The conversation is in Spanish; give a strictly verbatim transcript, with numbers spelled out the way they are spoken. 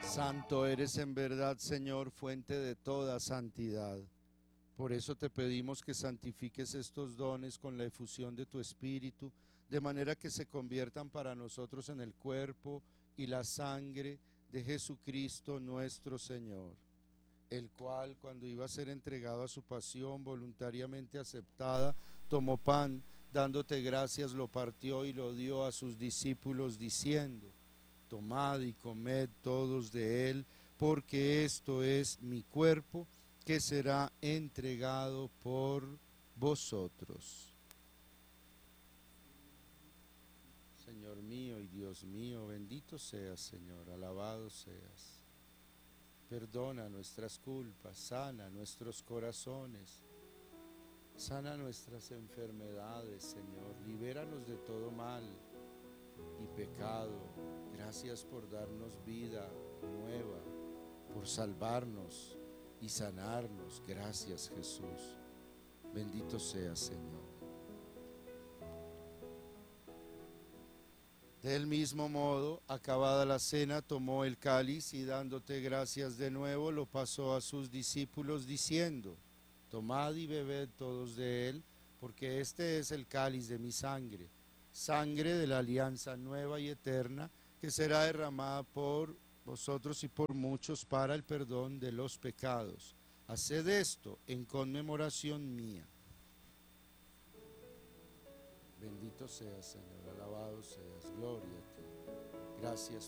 Santo eres en verdad, Señor, fuente de toda santidad. Por eso te pedimos que santifiques estos dones con la efusión de tu Espíritu, de manera que se conviertan para nosotros en el cuerpo y la sangre de Jesucristo nuestro Señor, el cual, cuando iba a ser entregado a su pasión voluntariamente aceptada, tomó pan, dándote gracias, lo partió y lo dio a sus discípulos, diciendo: tomad y comed todos de él, porque esto es mi cuerpo, que será entregado por vosotros. Señor mío y Dios mío, bendito seas, Señor, alabado seas. Perdona nuestras culpas, sana nuestros corazones, sana nuestras enfermedades, Señor, libéranos de todo mal y pecado. Gracias por darnos vida nueva, por salvarnos y sanarnos. Gracias, Jesús. Bendito seas, Señor. Del mismo modo, acabada la cena, tomó el cáliz y dándote gracias de nuevo, lo pasó a sus discípulos diciendo: tomad y bebed todos de él, porque este es el cáliz de mi sangre, sangre de la alianza nueva y eterna, que será derramada por vosotros y por muchos para el perdón de los pecados. Haced esto en conmemoración mía. Bendito seas, Señor, alabado seas, gloria a ti. Gracias